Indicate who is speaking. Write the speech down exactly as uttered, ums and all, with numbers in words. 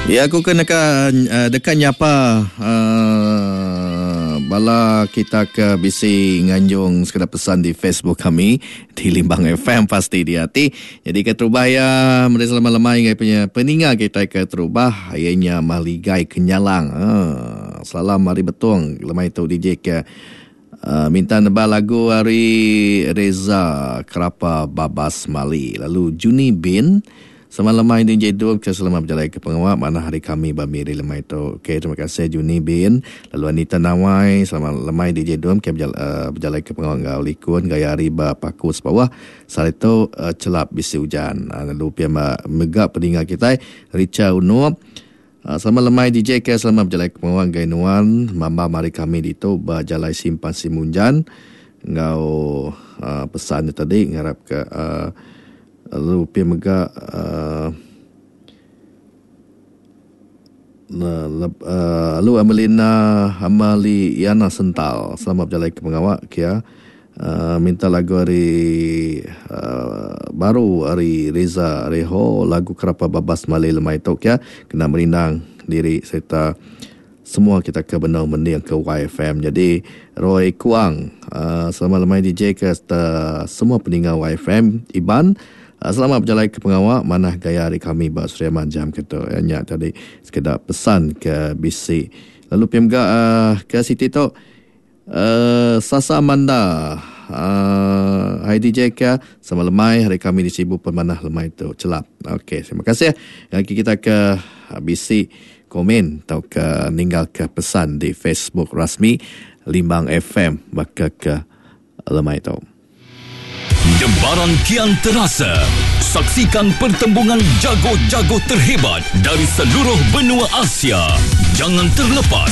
Speaker 1: Ya, aku kena uh, dekat nyapa uh, bala kita ke bisi nganjung sekedar pesan di Facebook kami di Limbang F M pasti di hati. Jadi ke terubah ya mereka selama-lama ingat punya peninga kita ke terubah ianya maligai kenyalang. Uh, salam mari betung lemai tu D J ke uh, minta nebal lagu hari Reza Kerapa Babas Mali. Lalu Juni Bin sama lemai D J Dua ke selamat berjalan ke pengawal mana hari kami bamiri lemai tu. Okey, terima kasih Juni Bin. Lalu Anita Nawai selamat lemai D J Dua ke berjalan, uh, berjalan ke pengawal ngau likun gaya riba paku sebawah. Saat itu uh, celap bisi hujan. Uh, lalu pia megap peningat kita Richa Unup. Uh, selamat lemai D J ke selamat berjalan ke pengawal gaya nuan. Mamba mari kami di tu berjalan simpan simunjan. Ngau uh, pesan tadi ngarap ke uh, lalu pia megak uh, uh, lalu Amelina Amali Yana Sental selamat berjalan ke pengawak kia uh, minta lagu hari uh, baru hari Reza Reho lagu Kerapa Babas Mali lemai tok kia kena merindang diri serta semua kita ke benar mending ke Y F M. Jadi Roy Kuang uh, selamat lemai D J ke serta semua pendengar Y F M Iban. Selamat berjalan ke pengawal mana gaya hari kami Mbak Suriaman jam kata hanya tadi sekedar pesan ke bisi. Lalu P M G uh, ke Siti tu uh, Sasa Amanda uh, Hai D J ke sama lemai hari kami di Sibu Pemanah lemai tu celap. Okey, terima kasih. Lagi kita ke bisi komen atau ke ninggal ke pesan di Facebook rasmi Limbang F M maka ke lemai tu.
Speaker 2: Debaran kian terasa. Saksikan pertembungan jago-jago terhebat dari seluruh benua Asia. Jangan terlepas